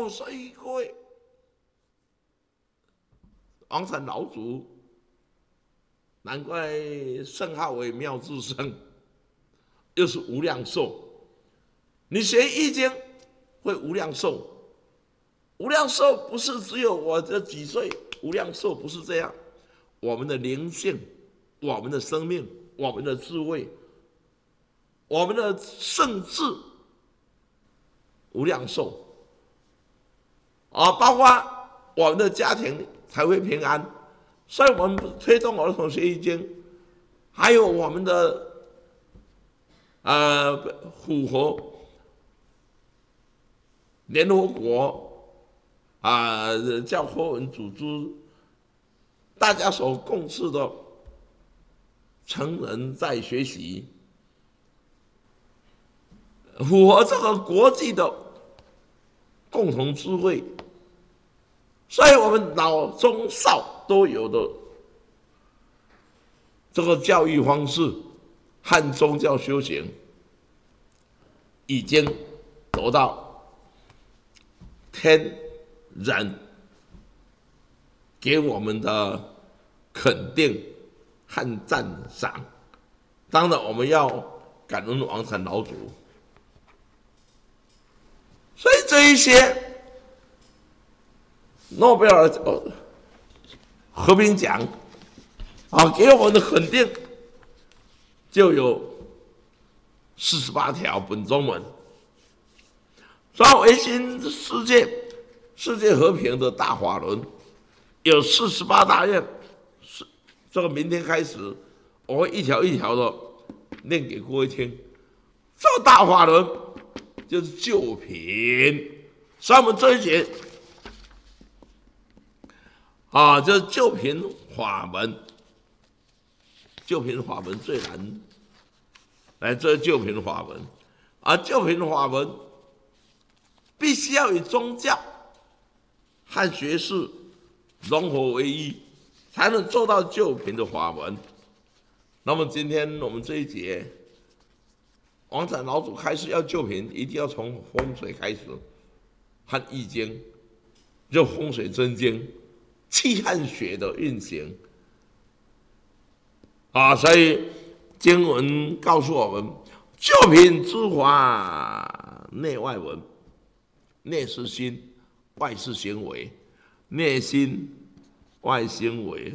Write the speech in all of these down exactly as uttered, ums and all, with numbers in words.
哦，所以各位，王禅老祖，难怪圣号为妙智圣，又是无量寿。你学易经会无量寿，无量寿不是只有我这几岁，无量寿不是这样，我们的灵性，我们的生命，我们的智慧，我们的圣智，无量寿啊，包括我们的家庭才会平安。所以我们推动儿童学易经，还有我们的呃符合联合国啊、呃、教科文组织大家所共识的成人在学习，符合这个国际的共同智慧，所以我们老中少都有的这个教育方式和宗教修行，已经得到天人给我们的肯定和赞赏。当然，我们要感恩王禅老祖。所以这一些诺贝尔和平奖啊，给我们的肯定就有四十八条本中文。所以维新世界世界和平的大法轮有四十八大愿，这个明天开始我会一条一条的念给各位听。这个大法轮就是救贫，所以我们这一节啊，就是救贫法门。救贫法门最难，来，这救贫法门，而救贫法门必须要与宗教和学识融合为一，才能做到救贫的法门。那么今天我们这一节，王禅老祖开始要救贫，一定要从风水开始，和易经，就风水真经，气和血的运行。啊，所以经文告诉我们，救贫之法内外文，内是心，外是行为，内心外行为。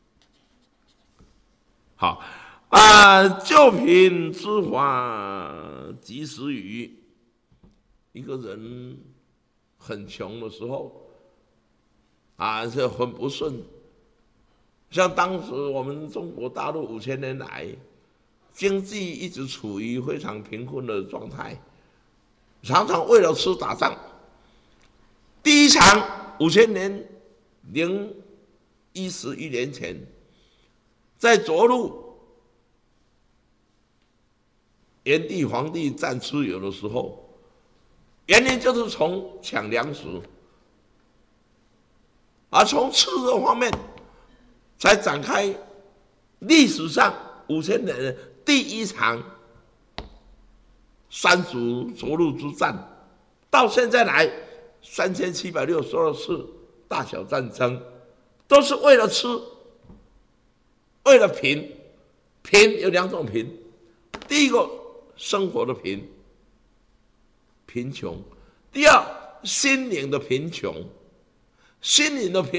好啊，救贫之法即时于一个人很穷的时候啊，是很不顺。像当时我们中国大陆五千年来，经济一直处于非常贫困的状态，常常为了吃打仗。第一场五千年零一十一年前，在涿鹿炎帝皇帝战蚩尤的时候，原因就是从抢粮食，而从吃的方面，才展开历史上五千年的第一场三足涿鹿之战，到现在来三千七百六十二次大小战争，都是为了吃，为了贫。贫有两种贫，第一个生活的贫，贫穷；第二心灵的贫穷，心灵的贫。